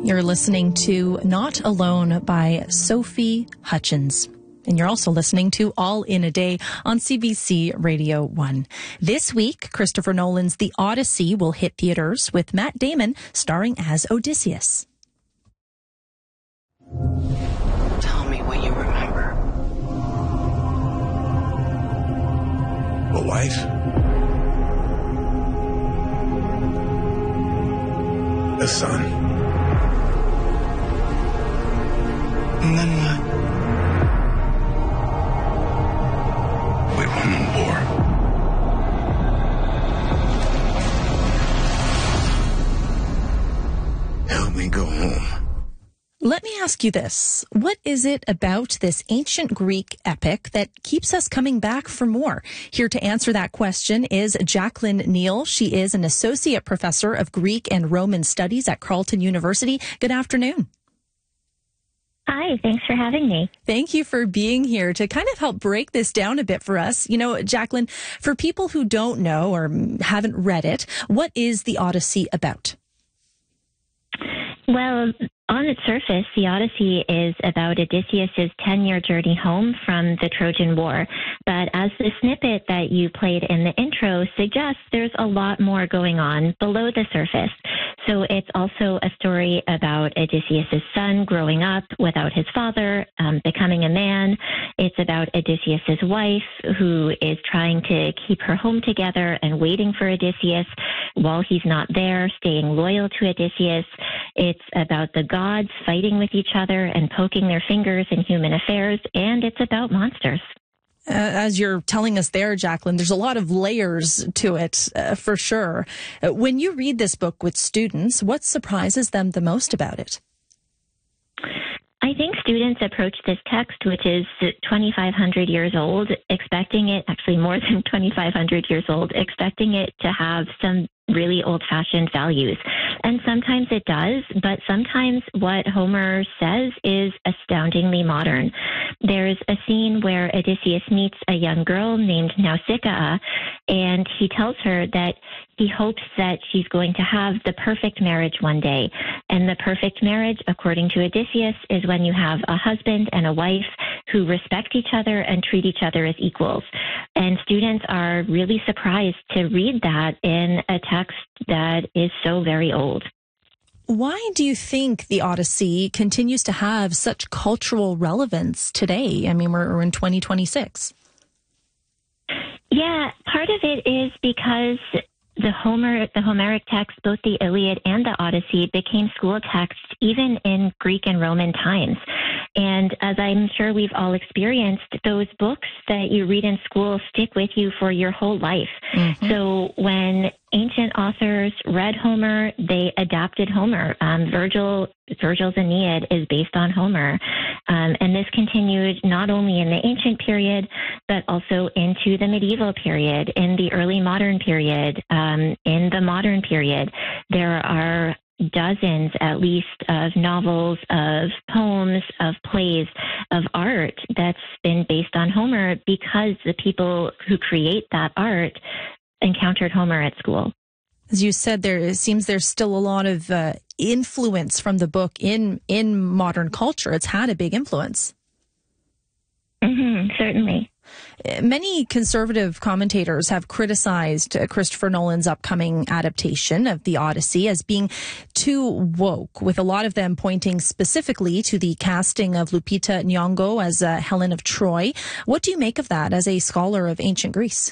You're listening to Not Alone by Sophie Hutchins. And you're also listening to All in a Day on CBC Radio 1. This week, Christopher Nolan's The Odyssey will hit theaters with Matt Damon starring as Odysseus. Tell me what you remember. A wife? A son? And then what? We won the war. Help me go home. Let me ask you this. What is it about this ancient Greek epic that keeps us coming back for more? Here to answer that question is Jacqueline Neal. She is an associate professor of Greek and Roman studies at Carleton University. Good afternoon. Hi, thanks for having me. Thank you for being here to kind of help break this down a bit for us. You know, Jacqueline, for people who don't know or haven't read it, what is the Odyssey about? Well, on its surface, the Odyssey is about Odysseus' 10-year journey home from the Trojan War. But as the snippet that you played in the intro suggests, there's a lot more going on below the surface. So it's also a story about Odysseus' son growing up without his father, becoming a man. It's about Odysseus' wife, who is trying to keep her home together and waiting for Odysseus while he's not there, staying loyal to Odysseus. It's about the gods fighting with each other and poking their fingers in human affairs, and it's about monsters. As you're telling us there, Jacqueline, there's a lot of layers to it, for sure. When you read this book with students, what surprises them the most about it? I think students approach this text, which is 2,500 years old, expecting it, actually more than 2,500 years old, expecting it to have some really old-fashioned values. And sometimes it does, but sometimes what Homer says is astoundingly modern. There's a scene where Odysseus meets a young girl named Nausicaa, and he tells her that he hopes that she's going to have the perfect marriage one day. And the perfect marriage, according to Odysseus, is when you have a husband and a wife who respect each other and treat each other as equals. And students are really surprised to read that in a text that is so very old. Why do you think the Odyssey continues to have such cultural relevance today? I mean, we're in 2026. Yeah, part of it is because the Homeric text, both the Iliad and the Odyssey, became school texts even in Greek and Roman times. And as I'm sure we've all experienced, those books that you read in school stick with you for your whole life. Mm-hmm. So when ancient authors read Homer, they adapted Homer. Virgil's Aeneid is based on Homer. And this continued not only in the ancient period, but also into the medieval period, in the early modern period, in the modern period. There are dozens, at least, of novels, of poems, of plays, of art that's been based on Homer because the people who create that art encountered Homer at school. As you said, it seems there's still a lot of influence from the book in modern culture. It's had a big influence. Mm-hmm, certainly. Many conservative commentators have criticized Christopher Nolan's upcoming adaptation of The Odyssey as being too woke, with a lot of them pointing specifically to the casting of Lupita Nyong'o as Helen of Troy. What do you make of that as a scholar of ancient Greece?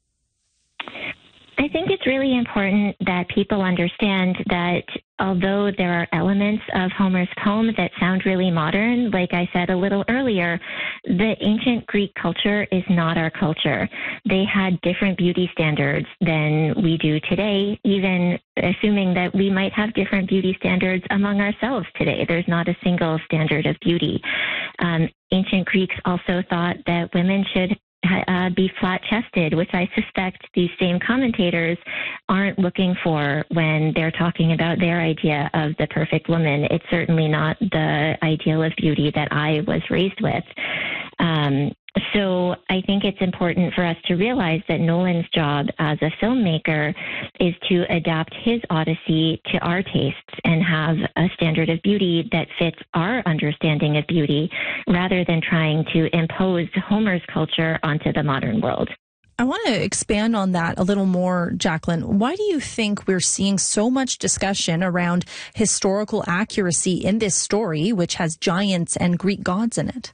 I think it's really important that people understand that although there are elements of Homer's poem that sound really modern, like I said a little earlier, the ancient Greek culture is not our culture. They had different beauty standards than we do today, even assuming that we might have different beauty standards among ourselves today. There's not a single standard of beauty. Ancient Greeks also thought that women should be flat-chested, which I suspect these same commentators aren't looking for when they're talking about their idea of the perfect woman. It's certainly not the ideal of beauty that I was raised with. So I think it's important for us to realize that Nolan's job as a filmmaker is to adapt his Odyssey to our tastes and have a standard of beauty that fits our understanding of beauty rather than trying to impose Homer's culture onto the modern world. I want to expand on that a little more, Jacqueline. Why do you think we're seeing so much discussion around historical accuracy in this story, which has giants and Greek gods in it?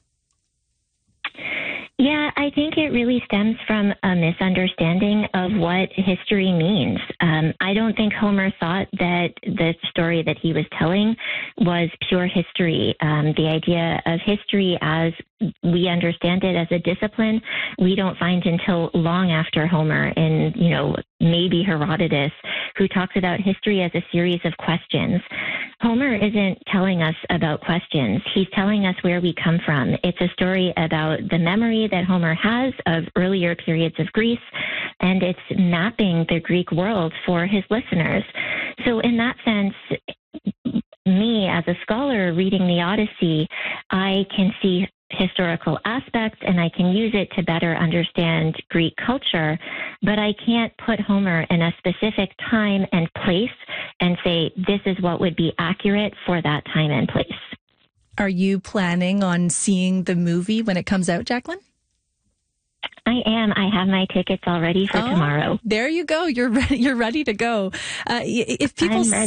Yeah, I think it really stems from a misunderstanding of what history means. I don't think Homer thought that the story that he was telling was pure history. The idea of history as we understand it as a discipline, we don't find until long after Homer in, maybe Herodotus, who talks about history as a series of questions. Homer isn't telling us about questions. He's telling us where we come from. It's a story about the memory that Homer has of earlier periods of Greece, and it's mapping the Greek world for his listeners. So in that sense, me as a scholar reading the Odyssey, I can see historical aspects and I can use it to better understand Greek culture, but I can't put Homer in a specific time and place and say this is what would be accurate for that time and place. Are you planning on seeing the movie when it comes out, Jacqueline? I am. I have my tickets already for tomorrow. There you go. You're ready to go. If people I'm ready.